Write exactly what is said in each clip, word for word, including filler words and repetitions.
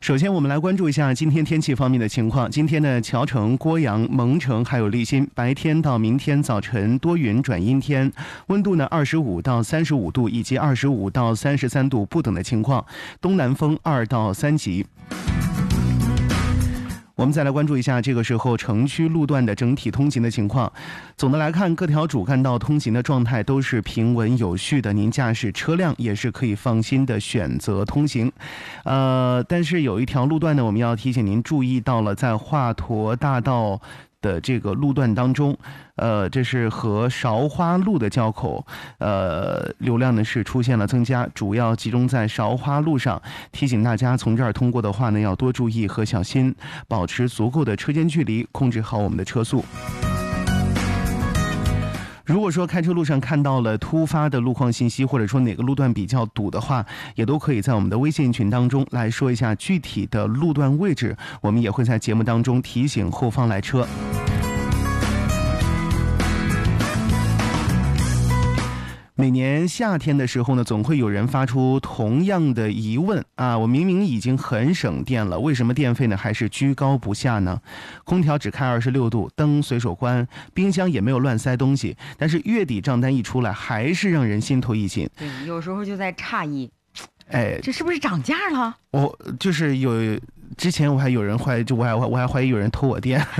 首先我们来关注一下今天天气方面的情况。今天呢，谯城、郭阳、蒙城还有利辛，白天到明天早晨多云转阴天，温度呢二十五到三十五度以及二十五到三十三度不等的情况，东南风二到三级。我们再来关注一下这个时候城区路段的整体通行的情况。总的来看，各条主干道通行的状态都是平稳有序的，您驾驶车辆也是可以放心的选择通行。呃，但是有一条路段呢，我们要提醒您注意到了，在华佗大道的这个路段当中，呃，这是和韶花路的交口，呃，流量呢是出现了增加，主要集中在韶花路上。提醒大家从这儿通过的话呢，要多注意和小心，保持足够的车间距离，控制好我们的车速。如果说开车路上看到了突发的路况信息，或者说哪个路段比较堵的话，也都可以在我们的微信群当中来说一下具体的路段位置，我们也会在节目当中提醒后方来车。每年夏天的时候呢，总会有人发出同样的疑问啊，我明明已经很省电了，为什么电费呢还是居高不下呢？空调只开二十六度，灯随手关，冰箱也没有乱塞东西，但是月底账单一出来，还是让人心头一紧。 对，有时候就在诧异， 哎， 这是不是涨价了？ 我就是有。之前我还有人怀疑，就我还我还怀疑有人偷我电，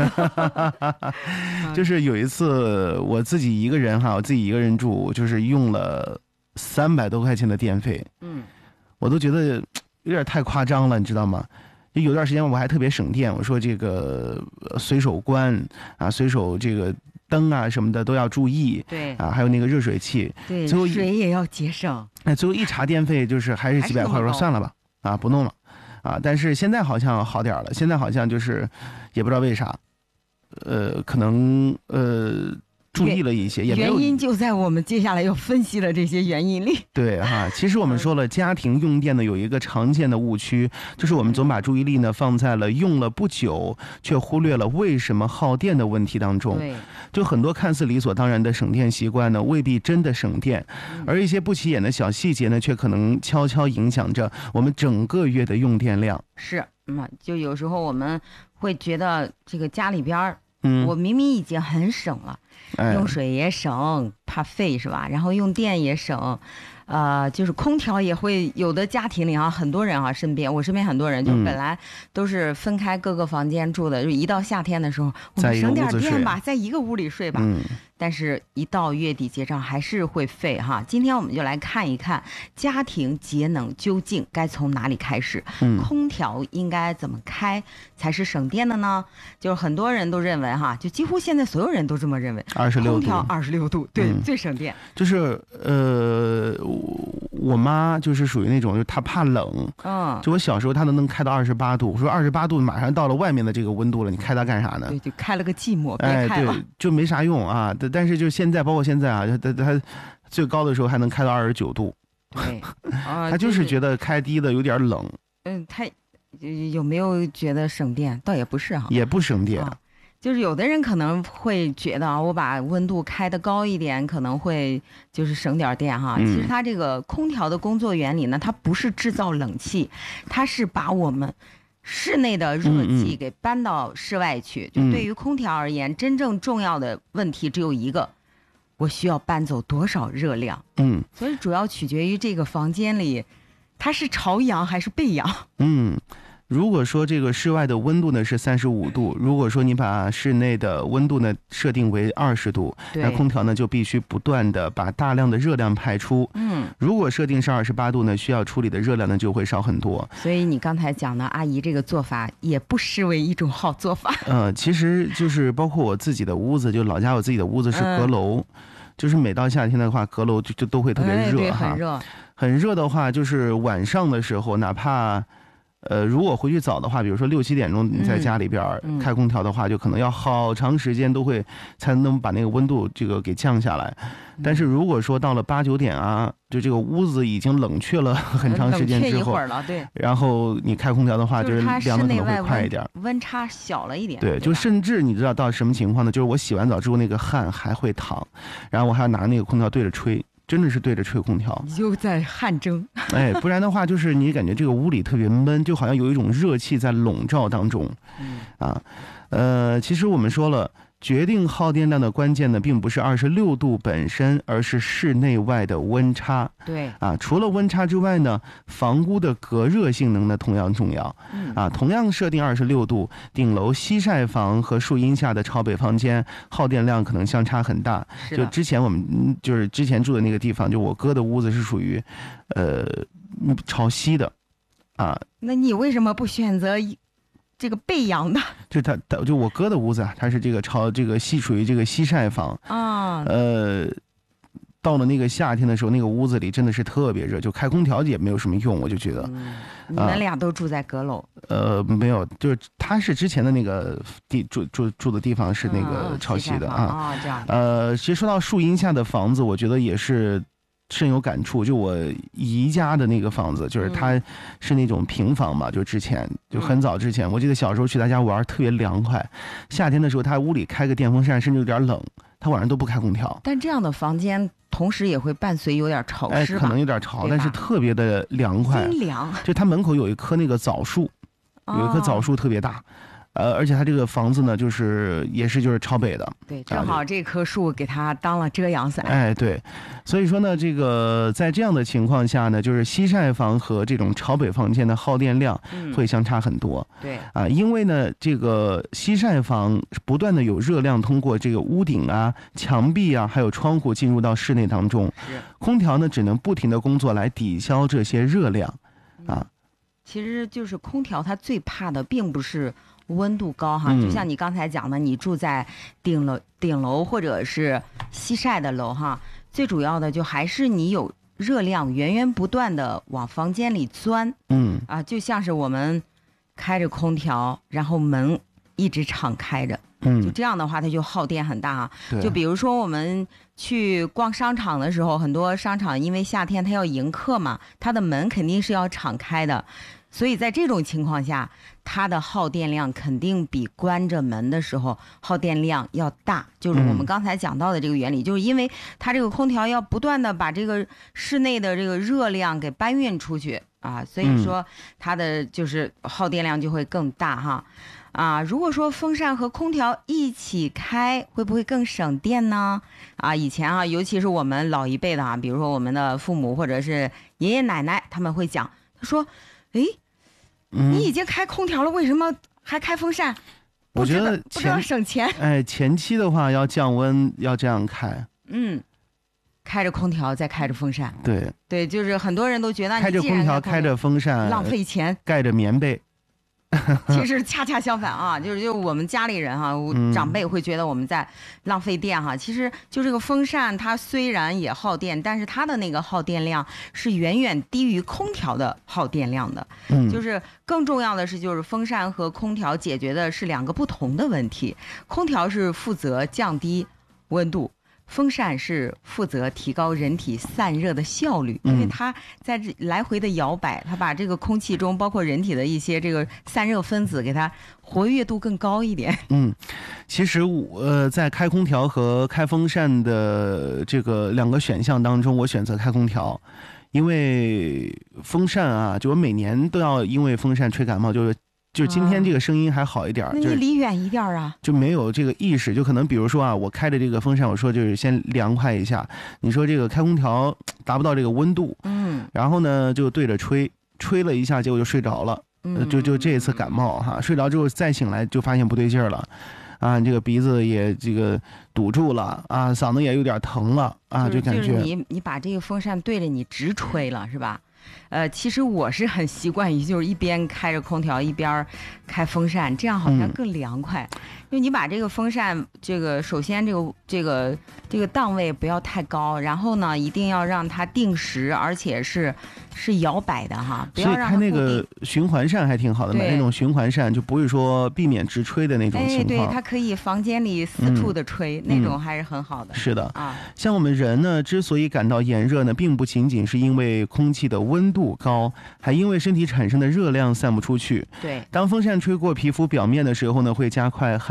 就是有一次我自己一个人哈，我自己一个人住，就是用了三百多块钱的电费，嗯，我都觉得有点太夸张了，你知道吗？有段时间我还特别省电，我说这个随手关啊，随手这个灯啊什么的都要注意， 对啊，还有那个热水器， 对，最后水也要节省。 哎，最后一查电费就是还是几百块，我说算了吧，啊，不弄了。啊，但是现在好像好点了，现在好像就是也不知道为啥，呃，可能呃注意了一些，也没有原因就在我们接下来要分析的这些原因里。 对哈，其实我们说了，家庭用电呢有一个常见的误区，就是我们总把注意力呢放在了用了不久，却忽略了为什么耗电的问题当中。 对， 就很多看似理所当然的省电习惯呢，未必真的省电，而一些不起眼的小细节呢，却可能悄悄影响着我们整个月的用电量。 是，嗯，就有时候我们会觉得这个家里边儿。 嗯， 我明明已经很省了， 哎、 用水也省，怕费是吧？然后用电也省，呃，就是空调也会有的家庭里啊，很多人啊，身边我身边很多人就本来都是分开各个房间住的，嗯、就一到夏天的时候，我们省点电吧，在一个屋里睡吧。嗯，但是一到月底结账还是会费哈。今天我们就来看一看家庭节能究竟该从哪里开始，嗯、空调应该怎么开才是省电的呢？就是很多人都认为哈，就几乎现在所有人都这么认为， 二十六度， 空调二十六度，对、嗯，最省电。 就是呃，我妈就是属于那种，就是她怕冷，嗯，就我小时候她都能开到二十八度，我说二十八度马上到了外面的这个温度了，你开它干啥呢？ 对，就开了个寂寞，别开了， 哎、对，就没啥用啊。但是就现在，包括现在啊，它它最高的时候还能开到二十九度， 对，啊， 他就是觉得开低的有点冷。 嗯，他有没有觉得省电？倒也不是哈， 也不省电。啊， 就是有的人可能会觉得啊，我把温度开得高一点，可能会就是省点电哈。嗯、其实它这个空调的工作原理呢，它不是制造冷气，它是把我们室内的热气给搬到室外去。嗯、就对于空调而言，真正重要的问题只有一个。我需要搬走多少热量？嗯，所以主要取决于这个房间里，它是朝阳还是背阳？ 嗯，如果说这个室外的温度呢是三十五度，如果说你把室内的温度呢设定为二十度，那空调呢就必须不断的把大量的热量排出。嗯，如果设定是二十八度呢，需要处理的热量呢就会少很多。 所以你刚才讲的阿姨这个做法也不失为一种好做法。 呃，其实就是包括我自己的屋子，就老家我自己的屋子是阁楼。嗯，就是每到夏天的话，阁楼就就都会特别热，哎， 对，很热， 很热的话，就是晚上的时候，哪怕，呃，如果回去早的话，比如说六七点钟你在家里边开空调的话，嗯、就可能要好长时间都会才能把那个温度这个给降下来。但是如果说到了八九点啊，就这个屋子已经冷却了很长时间之后， 冷却一会儿了，对， 然后你开空调的话，就是凉的可能会快一点， 温, 温差小了一点。 对，就甚至你知道到什么情况呢？就是我洗完澡之后那个汗还会淌，然后我还要拿那个空调对着吹。 真的是对着吹空调， 又在汗蒸。 哎，不然的话就是你感觉这个屋里特别闷，就好像有一种热气在笼罩当中。 嗯啊，呃，其实我们说了。决定耗电量的关键呢，并不是二十六度本身，而是室内外的温差。 对啊，除了温差之外呢，房屋的隔热性能呢同样重要。 嗯啊，同样设定二十六度，顶楼西晒房和树荫下的朝北房间耗电量可能相差很大。就之前我们就是之前住的那个地方，就我哥的屋子是属于，呃，朝西的，啊。 那你为什么不选择这个背阳的？ 就他，就我哥的屋子啊，他是这个朝这个西属于这个西晒房啊。 呃，到了那个夏天的时候，那个屋子里真的是特别热，就开空调也没有什么用，我就觉得。 嗯、你们俩都住在阁楼？ 呃，没有，就是他是之前的那个地住住住的地方是那个朝西的、 嗯、 啊。 啊、哦，这样。 呃，其实说到树荫下的房子，我觉得也是。深有感触，就我姨家的那个房子，就是它是那种平房嘛，就之前就很早之前，我记得小时候去他家玩特别凉快，夏天的时候他屋里开个电风扇甚至有点冷，他晚上都不开空调。 但这样的房间同时也会伴随有点潮湿吧？ 哎，可能有点潮，但是特别的凉快， 真凉。 就他门口有一棵那个枣树，有一棵枣树特别大。哦，呃，而且它这个房子呢，就是也是就是朝北的， 对，正好这棵树给它当了遮阳伞。 哎，对，所以说呢，这个在这样的情况下呢，就是西晒房和这种朝北房间的耗电量会相差很多。 嗯、对啊，因为呢，这个西晒房不断的有热量通过这个屋顶啊、墙壁啊，还有窗户进入到室内当中，空调呢只能不停的工作来抵消这些热量，啊。 嗯、其实就是空调它最怕的并不是温度高哈，就像你刚才讲的，你住在顶楼、顶楼或者是西晒的楼哈，最主要的就还是你有热量源源不断的往房间里钻， 嗯啊，就像是我们开着空调，然后门一直敞开着， 嗯， 就这样的话，它就耗电很大啊。就比如说我们去逛商场的时候，很多商场因为夏天它要迎客嘛，它的门肯定是要敞开的。所以在这种情况下，它的耗电量肯定比关着门的时候耗电量要大，就是我们刚才讲到的这个原理，嗯、就是因为它这个空调要不断的把这个室内的这个热量给搬运出去啊，所以说它的就是耗电量就会更大哈。啊，如果说风扇和空调一起开，会不会更省电呢？啊，以前啊，尤其是我们老一辈的啊，比如说我们的父母或者是爷爷奶奶，他们会讲，他说。哎，你已经开空调了，为什么还开风扇？ 我觉得不知道省钱。 哎，前期的话要降温，要这样开。 嗯，开着空调再开着风扇。 对对，就是很多人都觉得开着空调开着风扇浪费钱， 盖着棉被。 其实恰恰相反啊，就是就我们家里人哈、啊， 嗯、 长辈会觉得我们在浪费电哈、啊。其实就这个风扇，它虽然也耗电，但是它的那个耗电量是远远低于空调的耗电量的。 嗯， 就是更重要的是，就是风扇和空调解决的是两个不同的问题。空调是负责降低温度。风扇是负责提高人体散热的效率，因为它在这来回的摇摆，它把这个空气中包括人体的一些这个散热分子给它活跃度更高一点。 嗯，其实我呃在开空调和开风扇的这个两个选项当中，我选择开空调，因为风扇啊，就我每年都要因为风扇吹感冒，就是。就是今天这个声音还好一点、啊、 那你离远一点啊， 就没有这个意识，就可能比如说啊，我开着这个风扇，我说就是先凉快一下，你说这个开空调达不到这个温度， 嗯， 然后呢就对着吹，吹了一下，结果就睡着了， 嗯， 就就这一次感冒哈，睡着之后再醒来就发现不对劲儿了，啊，这个鼻子也这个堵住了啊，嗓子也有点疼了啊， 就感觉就是你你把这个风扇对着你直吹了是吧？呃，其实我是很习惯于就是一边开着空调一边开风扇，这样好像更凉快。嗯、因为你把这个风扇，这个首先这个这个这个档位不要太高，然后呢一定要让它定时，而且是是摇摆的哈，不要让它固定。 所以开那个循环扇还挺好的，买那种循环扇就不会说避免直吹的那种情况。 哎，对，它可以房间里四处的吹，嗯、那种还是很好的。 是的啊， 像我们人呢，之所以感到炎热呢，并不仅仅是因为空气的温度高，还因为身体产生的热量散不出去。 对， 当风扇吹过皮肤表面的时候呢，会加快汗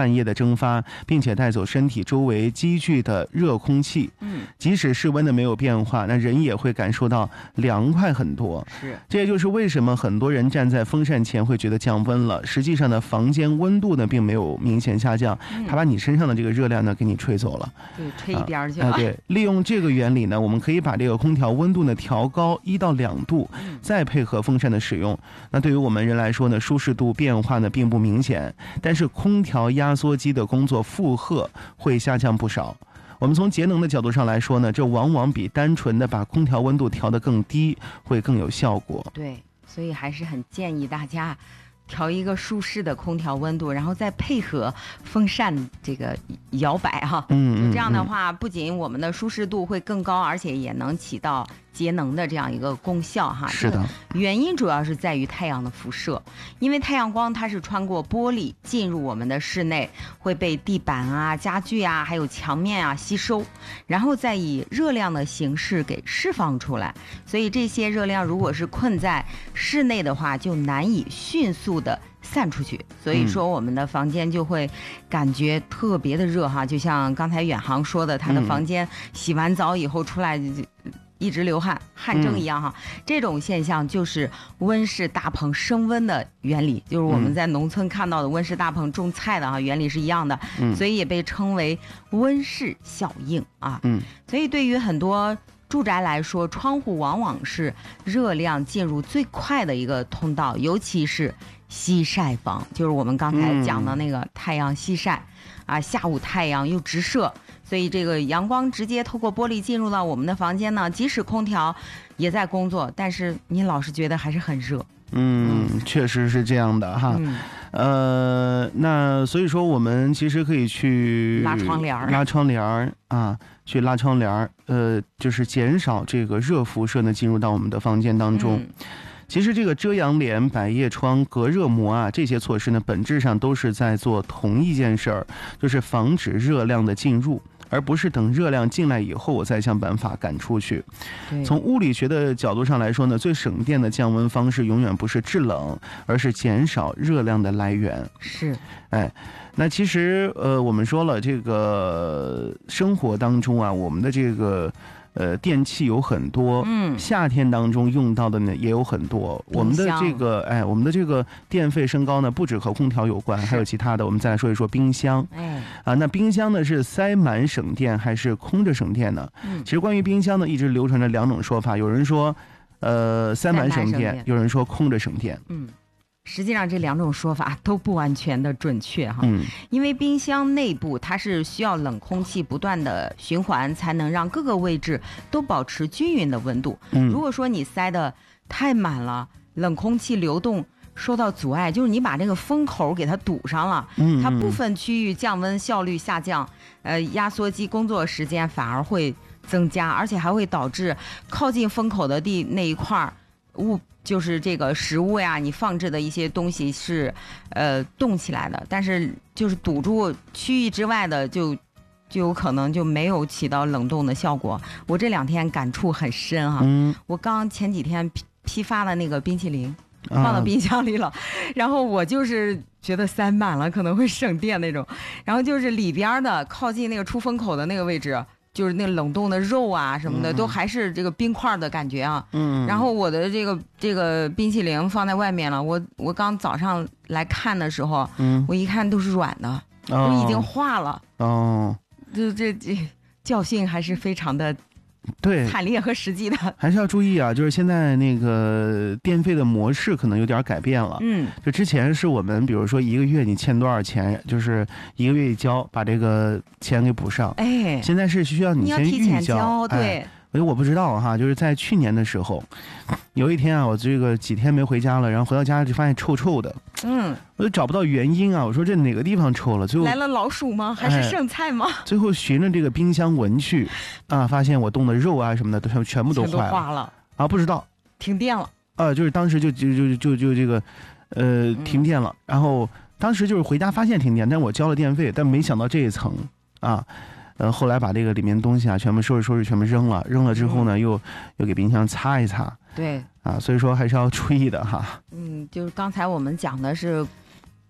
汗液的蒸发，并且带走身体周围积聚的热空气。 嗯， 即使室温的没有变化，那人也会感受到凉快很多。 是， 这也就是为什么很多人站在风扇前会觉得降温了，实际上呢，房间温度呢并没有明显下降，它把你身上的这个热量呢给你吹走了。 对，吹一边去了。 啊，对，利用这个原理呢，我们可以把这个空调温度呢调高一到两度，再配合风扇的使用。那对于我们人来说呢，舒适度变化呢并不明显，但是空调压缩机的工作负荷会下降不少。我们从节能的角度上来说呢，这往往比单纯的把空调温度调得更低会更有效果。 对，所以还是很建议大家调一个舒适的空调温度，然后再配合风扇这个摇摆哈， 嗯， 这样的话，不仅我们的舒适度会更高，而且也能起到节能的这样一个功效哈。 是的， 原因主要是在于太阳的辐射，因为太阳光它是穿过玻璃进入我们的室内，会被地板啊、家具啊、还有墙面啊吸收，然后再以热量的形式给释放出来。所以这些热量如果是困在室内的话，就难以迅速的散出去，所以说我们的房间就会感觉特别的热哈，就像刚才远航说的，他的房间洗完澡以后出来一直流汗，汗蒸一样哈，这种现象就是温室大棚升温的原理，就是我们在农村看到的温室大棚种菜的哈，原理是一样的，所以也被称为温室效应啊。嗯，所以对于很多住宅来说，窗户往往是热量进入最快的一个通道，尤其是西晒房，就是我们刚才讲的那个太阳西晒、嗯、啊，下午太阳又直射，所以这个阳光直接透过玻璃进入到我们的房间呢，即使空调也在工作，但是你老是觉得还是很热。 嗯，确实是这样的哈。嗯、呃，那所以说我们其实可以去拉窗帘拉窗帘啊，去拉窗帘，呃，就是减少这个热辐射呢进入到我们的房间当中。嗯，其实这个遮阳帘、百叶窗、隔热膜啊，这些措施呢，本质上都是在做同一件事儿，就是防止热量的进入，而不是等热量进来以后我再想办法赶出去。从物理学的角度上来说呢，最省电的降温方式永远不是制冷，而是减少热量的来源。 是， 哎，那其实呃，我们说了，这个生活当中啊，我们的这个呃，电器有很多，嗯，夏天当中用到的呢也有很多。我们的这个，哎，我们的这个电费升高呢，不止和空调有关，还有其他的。我们再来说一说冰箱，哎，啊，那冰箱呢是塞满省电还是空着省电呢？嗯，其实关于冰箱呢，一直流传着两种说法，有人说，呃，塞满省电，有人说空着省电。嗯。 实际上这两种说法都不完全的准确哈，嗯，因为冰箱内部它是需要冷空气不断的循环，才能让各个位置都保持均匀的温度。嗯，如果说你塞得太满了，冷空气流动受到阻碍，就是你把这个风口给它堵上了，嗯，它部分区域降温效率下降，呃，压缩机工作时间反而会增加，而且还会导致靠近风口的地那一块物。就是这个食物呀，你放置的一些东西是，呃，动起来的，但是就是堵住区域之外的就，就有可能就没有起到冷冻的效果。我这两天感触很深哈，嗯、我刚前几天批批发的那个冰淇淋放到冰箱里了，啊、然后我就是觉得塞满了可能会省电那种，然后就是里边的靠近那个出风口的那个位置。就是那冷冻的肉啊什么的，嗯、都还是这个冰块的感觉啊。嗯。然后我的这个这个冰淇淋放在外面了，我我刚早上来看的时候，嗯，我一看都是软的，哦、都已经化了。哦。就这这教训还是非常的。 对， 惨烈和实际的， 还是要注意啊！就是现在那个电费的模式可能有点改变了。嗯，就之前是我们比如说一个月你欠多少钱，就是一个月一交，把这个钱给补上。哎，现在是需要你先预交， 对。 哎所以我不知道哈，就是在去年的时候，有一天啊，我这个几天没回家了，然后回到家就发现臭臭的，嗯，我就找不到原因啊，我说这哪个地方臭了？最后来了老鼠吗？还是剩菜吗？ 哎、最后循着这个冰箱闻去，啊，发现我冻的肉啊什么的都全部都坏了， 全都化了啊，不知道停电了啊，就是当时就就就就就这个，呃，停电了，然后当时就是回家发现停电，但我交了电费，但没想到这一层啊。呃，后来把这个里面东西啊全部收拾收拾，全部扔了。扔了之后呢，嗯、又又给冰箱擦一擦。 对。 啊，所以说还是要注意的哈。 嗯，就是刚才我们讲的是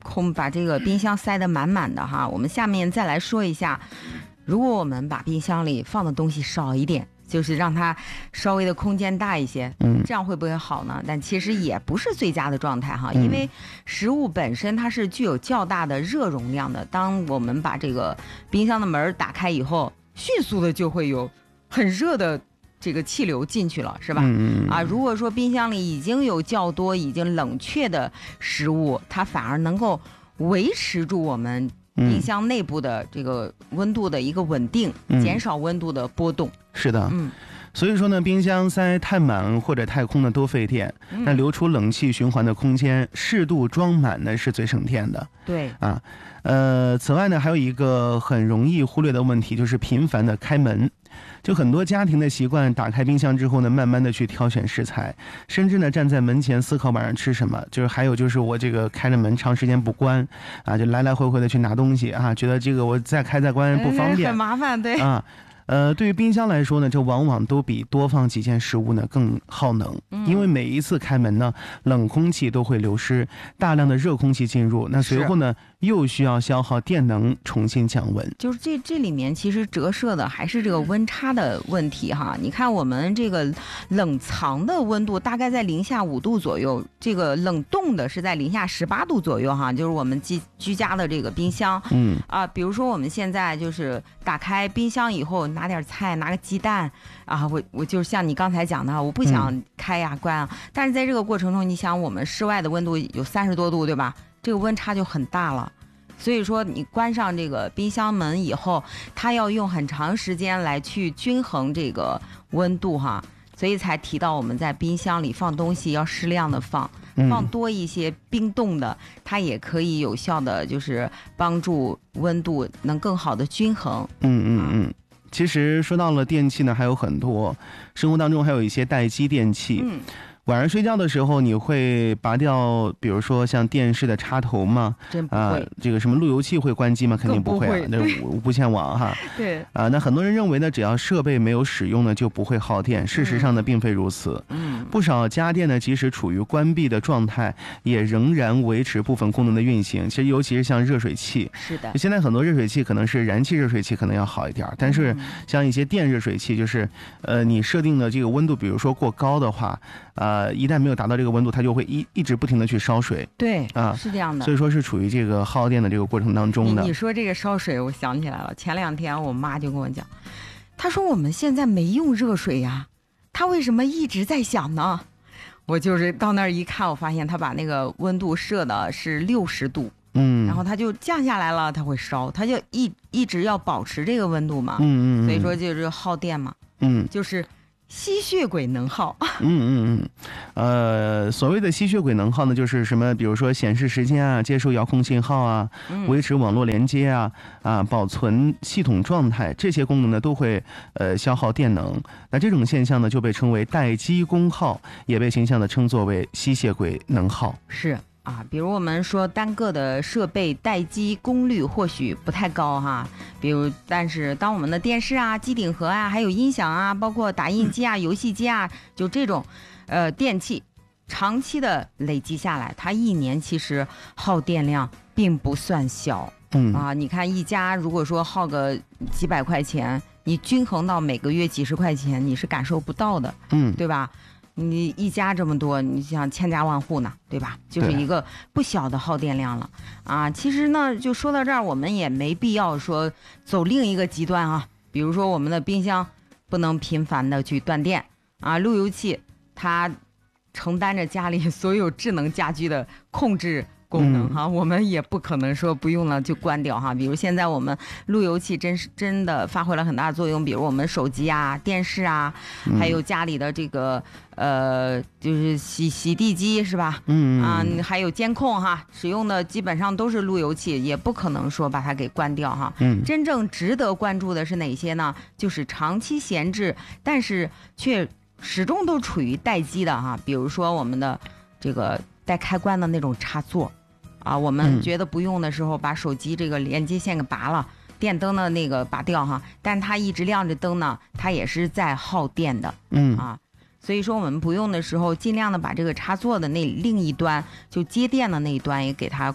空把这个冰箱塞得满满的哈。我们下面再来说一下，如果我们把冰箱里放的东西少一点，就是让它稍微的空间大一些，嗯，这样会不会好呢？但其实也不是最佳的状态哈，因为食物本身它是具有较大的热容量的。当我们把这个冰箱的门打开以后，迅速的就会有很热的这个气流进去了，是吧？嗯、啊，如果说冰箱里已经有较多已经冷却的食物，它反而能够维持住我们冰箱内部的这个温度的一个稳定，嗯、减少温度的波动。 是的，嗯，所以说呢，冰箱塞太满或者太空呢都费电，嗯、那留出冷气循环的空间，适度装满呢是最省电的。 对啊，呃，此外呢，还有一个很容易忽略的问题，就是频繁的开门。就很多家庭的习惯，打开冰箱之后呢，慢慢的去挑选食材，甚至呢站在门前思考晚上吃什么。就是还有就是我这个开着门长时间不关啊，就来来回回的去拿东西啊，觉得这个我再开再关不方便， 很麻烦，对啊。呃，对于冰箱来说呢，这往往都比多放几件食物呢更耗能，因为每一次开门呢，冷空气都会流失，大量的热空气进入，那随后呢又需要消耗电能重新降温。 就是这这里面其实折射的还是这个温差的问题哈。你看我们这个冷藏的温度大概在零下五度左右，这个冷冻的是在零下十八度左右哈，就是我们居居家的这个冰箱，嗯啊，比如说我们现在就是打开冰箱以后。拿点菜，拿个鸡蛋啊！我我就像你刚才讲的，我不想开呀、关啊。但是在这个过程中，你想我们室外的温度有三十多度，对吧？这个温差就很大了。所以说，你关上这个冰箱门以后，它要用很长时间来去均衡这个温度哈。所以才提到我们在冰箱里放东西要适量的放，放多一些冰冻的，它也可以有效的就是帮助温度能更好的均衡。 嗯嗯嗯。其实说到了电器呢，还有很多，生活当中还有一些待机电器。嗯，晚上睡觉的时候，你会拔掉，比如说像电视的插头吗？ 真不会。啊， 这个什么路由器会关机吗？肯定不会啊，那无无线网哈。 对。 啊，那很多人认为呢，只要设备没有使用呢，就不会耗电。事实上呢，并非如此。嗯。不少家电呢，即使处于关闭的状态，也仍然维持部分功能的运行。其实，尤其是像热水器。 是的。 现在很多热水器可能是燃气热水器，可能要好一点，但是像一些电热水器，就是呃，你设定的这个温度，比如说过高的话。呃，一旦没有达到这个温度，它就会一一直不停的去烧水。 对啊， 是这样的。 所以说是处于这个耗电的这个过程当中的。 你, 你说这个烧水，我想起来了。前两天我妈就跟我讲，她说我们现在没用热水呀，她为什么一直在响呢？我就是到那儿一看，我发现她把那个温度设的是六十度，嗯，然后它就降下来了，它会烧，它就一一直要保持这个温度嘛，嗯 嗯, 嗯，所以说就是耗电嘛，嗯，就是。吸血鬼能耗， 嗯嗯嗯，呃，所谓的吸血鬼能耗呢，就是什么，比如说显示时间啊，接收遥控信号啊，维持网络连接啊，啊，保存系统状态，这些功能呢都会呃消耗电能。那这种现象呢就被称为待机功耗，也被形象的称作为吸血鬼能耗。 是。啊，比如我们说单个的设备待机功率或许不太高哈，比如但是当我们的电视啊、机顶盒啊、还有音响啊，包括打印机啊、游戏机啊，就这种呃电器，长期的累积下来，它一年其实耗电量并不算小。嗯啊，你看一家如果说耗个几百块钱，你均衡到每个月几十块钱，你是感受不到的，嗯，对吧？你一家这么多，你想千家万户呢，对吧？就是一个不小的耗电量了啊。其实呢，就说到这儿，我们也没必要说走另一个极端啊。比如说我们的冰箱不能频繁的去断电啊，路由器它承担着家里所有智能家居的控制功能哈、嗯，我们也不可能说不用了就关掉哈。比如现在我们路由器真是真的发挥了很大的作用，比如我们手机啊、电视啊，还有家里的这个呃，就是洗洗地机是吧？嗯啊，还有监控哈，使用的基本上都是路由器，也不可能说把它给关掉哈。嗯，真正值得关注的是哪些呢？就是长期闲置，但是却始终都处于待机的哈。比如说我们的这个带开关的那种插座。啊，我们觉得不用的时候，把手机这个连接线给拔了，电灯的那个拔掉哈，但它一直亮着灯呢，它也是在耗电的，嗯啊，所以说我们不用的时候，尽量的把这个插座的那另一端就接电的那一端也给它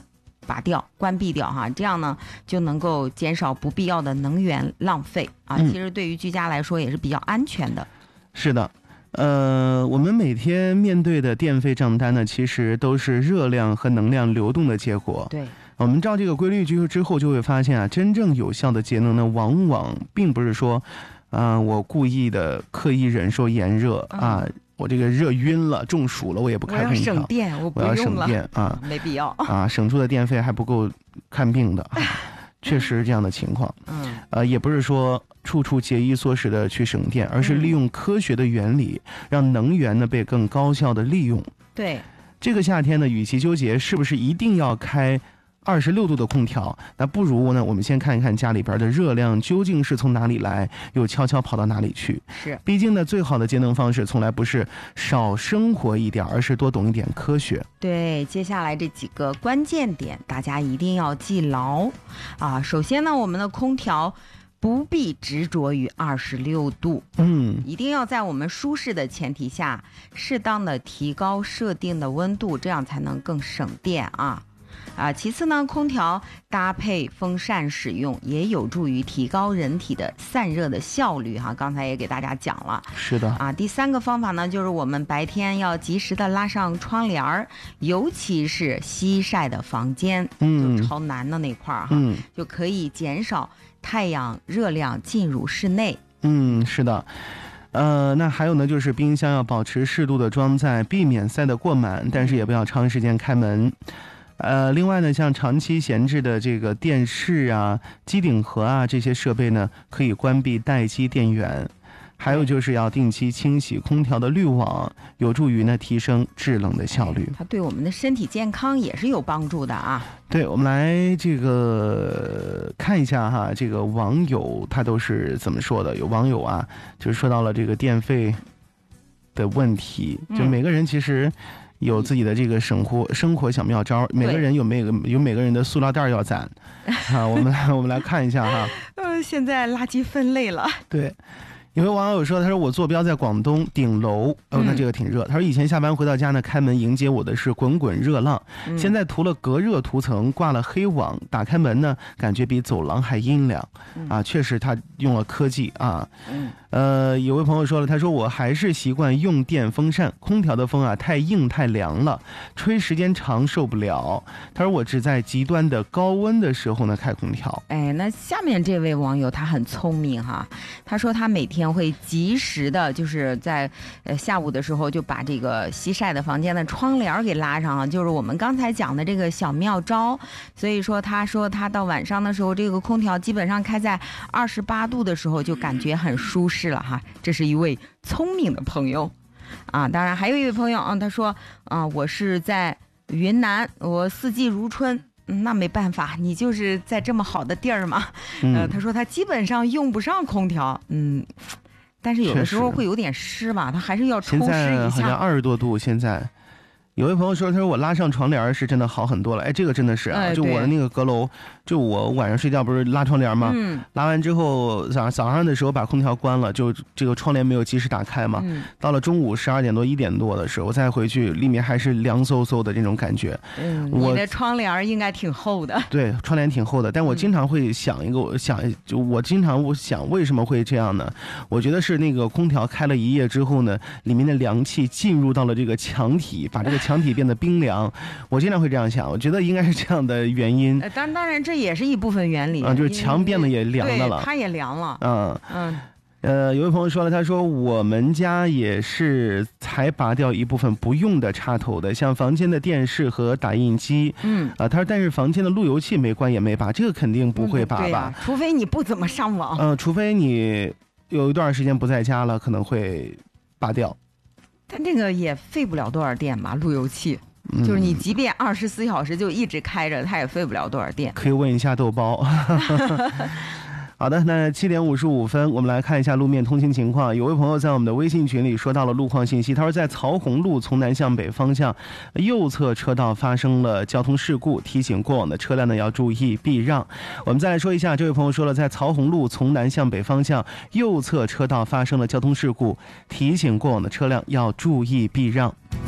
拔掉、关闭掉哈，这样呢就能够减少不必要的能源浪费啊。 嗯、 其实对于居家来说也是比较安全的。 是的。呃，我们每天面对的电费账单呢，其实都是热量和能量流动的结果。 对， 我们照这个规律去之后，就会发现啊，真正有效的节能呢，往往并不是说，啊、呃，我故意的刻意忍受炎热啊，嗯、我这个热晕了、中暑了，我也不开空调。 我要省电，我不用了， 我要省电啊， 没必要啊，省出的电费还不够看病的。确实是这样的情况， 嗯， 呃，也不是说处处节衣缩食的去省电，而是利用科学的原理，让能源呢被更高效的利用。 对， 这个夏天呢，与其纠结是不是一定要开二十六度的空调，那不如呢，我们先看一看家里边的热量究竟是从哪里来，又悄悄跑到哪里去。 是， 毕竟呢，最好的节能方式从来不是少生活一点，而是多懂一点科学。 对，接下来这几个关键点，大家一定要记牢啊。首先呢，我们的空调不必执着于二十六度， 嗯， 一定要在我们舒适的前提下，适当的提高设定的温度，这样才能更省电啊。啊，其次呢，空调搭配风扇使用也有助于提高人体的散热的效率哈。刚才也给大家讲了， 是的啊。第三个方法呢，就是我们白天要及时的拉上窗帘儿，尤其是西晒的房间， 嗯， 就朝南的那块儿哈， 嗯， 就可以减少太阳热量进入室内。 嗯，是的。呃，那还有呢，就是冰箱要保持适度的装载，避免塞得过满，但是也不要长时间开门。呃，另外呢，像长期闲置的这个电视啊、机顶盒啊这些设备呢，可以关闭待机电源。还有就是要定期清洗空调的滤网，有助于呢提升制冷的效率。 它对我们的身体健康也是有帮助的啊。 对，我们来这个看一下哈，这个网友他都是怎么说的？有网友啊，就是说到了这个电费的问题，就每个人其实有自己的这个生活生活小妙招，每个人有每个有每个人的塑料袋要攒啊。我们来我们来看一下哈。 呃，现在垃圾分类了。 对。有位网友说，他说我坐标在广东顶楼，哦，那这个挺热。他说以前下班回到家呢，开门迎接我的是滚滚热浪， 嗯、 现在涂了隔热涂层，挂了黑网，打开门呢，感觉比走廊还阴凉，啊，确实他用了科技啊。 嗯呃，有位朋友说了，他说我还是习惯用电风扇，空调的风啊太硬太凉了，吹时间长受不了。他说我只在极端的高温的时候呢开空调。 哎，那下面这位网友他很聪明哈，他说他每天会及时的，就是在呃下午的时候就把这个西晒的房间的窗帘给拉上啊，就是我们刚才讲的这个小妙招。所以说他说他到晚上的时候，这个空调基本上开在二十八度的时候就感觉很舒适了哈。这是一位聪明的朋友啊。当然还有一位朋友啊，他说啊，我是在云南，我四季如春。嗯、那没办法，你就是在这么好的地儿嘛。 嗯、 呃，他说他基本上用不上空调，嗯，但是有的时候会有点湿吧，他还是要抽湿一下。 现在好像二十多度，现在。有位朋友说，他说我拉上床帘是真的好很多了。哎，这个真的是啊， 哎、 就我的那个阁楼，就我晚上睡觉不是拉窗帘吗？ 嗯， 拉完之后早早上的时候把空调关了，就这个窗帘没有及时打开嘛。 嗯， 到了中午十二点多一点多的时候，我再回去，里面还是凉飕飕的这种感觉。 嗯，你的窗帘应该挺厚的。 对，窗帘挺厚的，但我经常会想一个，我想就我经常我想为什么会这样呢？我觉得是那个空调开了一夜之后呢，里面的凉气进入到了这个墙体，把这个墙体变得冰凉，我经常会这样想，我觉得应该是这样的原因。 呃，当当然这也是一部分原理啊，就是墙变得也凉的了， 它也凉了。 嗯嗯， 呃，有位朋友说了，他说我们家也是才拔掉一部分不用的插头的，像房间的电视和打印机， 嗯， 啊，他说但是房间的路由器没关也没拔，这个肯定不会拔吧？ 嗯对啊，除非你不怎么上网。 嗯、呃，除非你有一段时间不在家了，可能会拔掉。 但这个也费不了多少电吧，路由器。就是你即便二十四小时就一直开着，它也费不了多少电。 可以问一下豆包。好的，那七点五十五分，我们来看一下路面通行情况。有位朋友在我们的微信群里说到了路况信息，他说在曹洪路从南向北方向右侧车道发生了交通事故，提醒过往的车辆呢要注意避让。我们再来说一下，这位朋友说了，在曹洪路从南向北方向右侧车道发生了交通事故，提醒过往的车辆要注意避让。